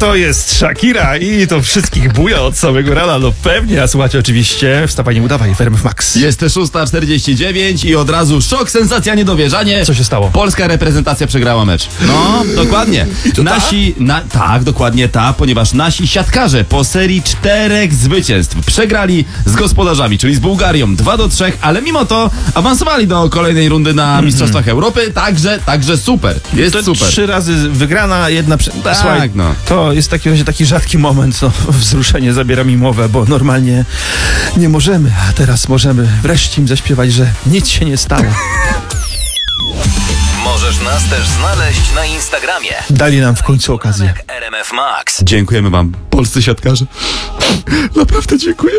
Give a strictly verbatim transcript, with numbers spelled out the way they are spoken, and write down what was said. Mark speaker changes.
Speaker 1: To jest Shakira i to wszystkich buja od samego rana. No pewnie, a słuchajcie oczywiście Wstawaj, nie udawaj w R M F Max.
Speaker 2: Jest szósta czterdzieści dziewięć i od razu szok, sensacja, niedowierzanie.
Speaker 1: Co się stało?
Speaker 2: Polska reprezentacja przegrała mecz. No, dokładnie.
Speaker 1: to
Speaker 2: Nasi, na, tak, dokładnie ta, ponieważ nasi siatkarze po serii czterech zwycięstw przegrali z gospodarzami, czyli z Bułgarią dwa do trzech, ale mimo to awansowali do kolejnej rundy na Mistrzostwach Europy, także, także super. Jest
Speaker 1: To
Speaker 2: super.
Speaker 1: Trzy razy wygrana, jedna prze...
Speaker 2: Tak,
Speaker 1: Słuchaj,
Speaker 2: no.
Speaker 1: To jest w takim razie taki rzadki moment, no, wzruszenie zabiera mi mowę, bo normalnie nie możemy, a teraz możemy wreszcie im zaśpiewać, że nic się nie stało.
Speaker 3: Możesz nas też znaleźć na Instagramie.
Speaker 1: Dali nam w końcu okazję.
Speaker 3: R M F Max.
Speaker 2: Dziękujemy wam, polscy siatkarze. Naprawdę dziękuję.